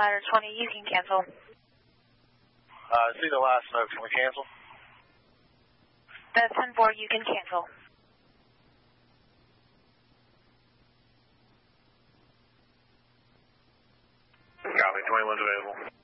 ladder 20, you can cancel. See the last note, can we cancel? That's 10-4, you can cancel. Copy, 21's available.